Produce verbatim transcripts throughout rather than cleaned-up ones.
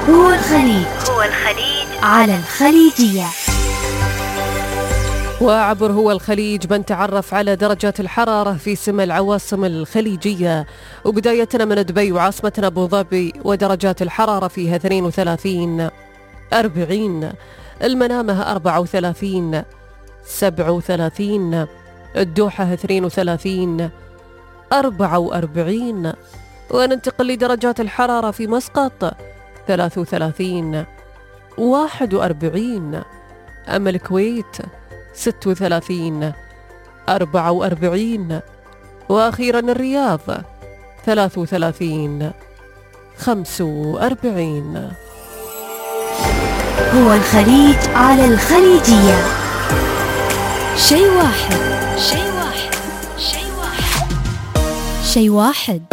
هو الخليج هو الخليج على الخليجية. وعبر هو الخليج بنتعرف على درجات الحرارة في سمى العواصم الخليجية، وبدايتنا من دبي وعاصمتنا أبو ظبي، ودرجات الحرارة فيها اثنين وثلاثين أربعين، المنامة أربعة وثلاثين سبعة وثلاثين، الدوحة اثنين وثلاثين أربعة وأربعين. وننتقل لدرجات الحرارة في مسقط ثلاثة وثلاثين واحد وأربعين، أما الكويت ستة وثلاثين أربعة وأربعين، وأخيرا الرياض ثلاثة وثلاثين خمسة وأربعين. هو الخليج على الخليجية. شيء واحد شيء واحد شيء واحد شيء واحد.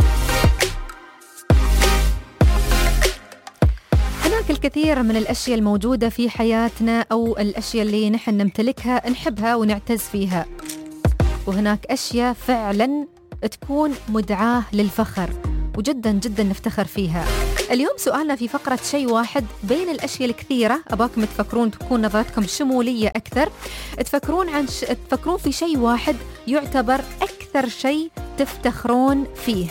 هناك الكثير من الأشياء الموجودة في حياتنا أو الأشياء اللي نحن نمتلكها نحبها ونعتز فيها، وهناك أشياء فعلا تكون مدعاة للفخر وجدا جدا نفتخر فيها. اليوم سؤالنا في فقرة شيء واحد، بين الأشياء الكثيرة أباكم تفكرون، تكون نظرتكم شمولية أكثر، تفكرون عن ش... تفكرون في شيء واحد يعتبر أكثر شيء تفتخرون فيه.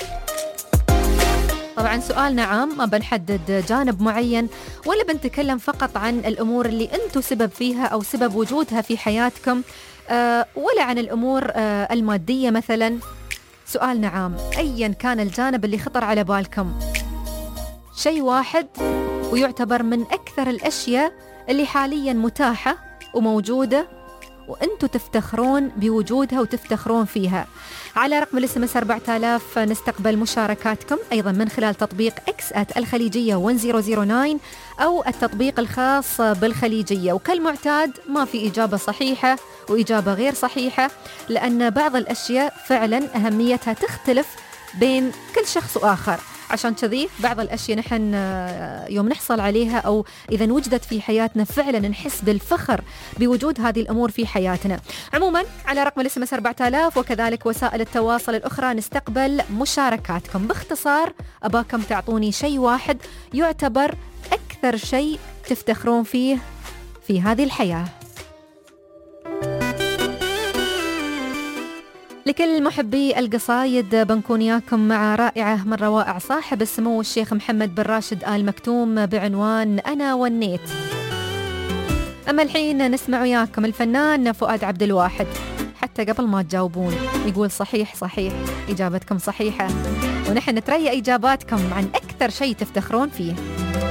طبعا سؤالنا عام، ما بنحدد جانب معين ولا بنتكلم فقط عن الأمور اللي أنتم سبب فيها أو سبب وجودها في حياتكم، أه ولا عن الأمور أه المادية مثلا. سؤالنا عام، أيا كان الجانب اللي خطر على بالكم، شيء واحد ويعتبر من أكثر الأشياء اللي حاليا متاحة وموجودة وأنتوا تفتخرون بوجودها وتفتخرون فيها. على رقم الاس ام اس أربعة آلاف نستقبل مشاركاتكم أيضا من خلال تطبيق اكس آت الخليجية ألف وتسعة أو التطبيق الخاص بالخليجية. وكالمعتاد ما في إجابة صحيحة وإجابة غير صحيحة، لأن بعض الأشياء فعلا أهميتها تختلف بين كل شخص وآخر. عشان كذي بعض الأشياء نحن يوم نحصل عليها أو إذا وجدت في حياتنا فعلا نحس بالفخر بوجود هذه الأمور في حياتنا. عموما على رقم الاس ام اس أربعة آلاف وكذلك وسائل التواصل الأخرى نستقبل مشاركاتكم. باختصار أباكم تعطوني شيء واحد يعتبر أكثر شيء تفتخرون فيه في هذه الحياة. لكل محبي القصايد بنكون ياكم مع رائعة من روائع صاحب السمو الشيخ محمد بن راشد آل مكتوم بعنوان أنا والنيت. أما الحين نسمع ياكم الفنان فؤاد عبد الواحد. حتى قبل ما تجاوبون يقول صحيح صحيح، إجابتكم صحيحة، ونحن نتريا إجاباتكم عن أكثر شيء تفتخرون فيه.